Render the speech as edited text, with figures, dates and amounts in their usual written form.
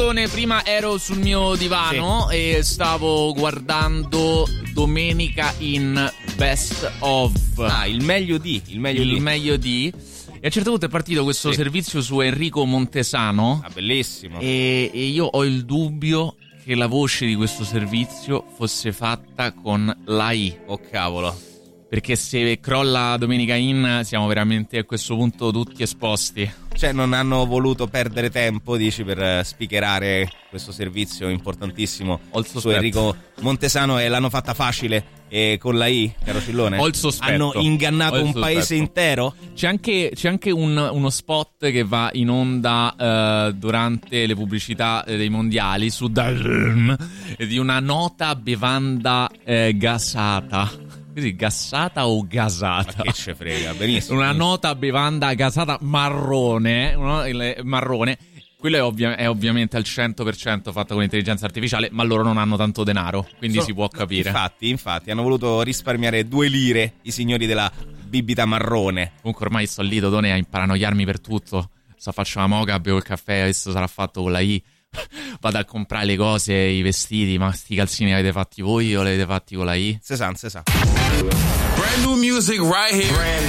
Prima ero sul mio divano e stavo guardando Domenica in Best Of. Il meglio di. E a un certo punto è partito questo servizio su Enrico Montesano. Bellissimo. E io ho il dubbio che la voce di questo servizio fosse fatta con la I. Oh cavolo. Perché se crolla Domenica In siamo veramente a questo punto tutti esposti. Cioè non hanno voluto perdere tempo, dici, per speakerare questo servizio importantissimo su Enrico Montesano e l'hanno fatta facile e con la I, caro Cillone? Ho il sospetto. Hanno ingannato un paese intero? C'è anche uno spot che va in onda durante le pubblicità dei mondiali su Dazn di una nota bevanda gasata. Quindi gassata o gasata? Ma che ce frega, benissimo. Una nota bevanda gasata marrone, marrone. Quello è ovviamente al 100% fatta con intelligenza artificiale, ma loro non hanno tanto denaro, quindi si può capire. Infatti, hanno voluto risparmiare 2 lire i signori della bibita marrone. Comunque ormai sto lì, Dodone, a imparanoiarmi per tutto. Faccio la moca, bevo il caffè, adesso sarà fatto con la I. Vado a comprare le cose, i vestiti, ma sti calzini li avete fatti voi o li avete fatti con la I? Se sa. Brand new music right here.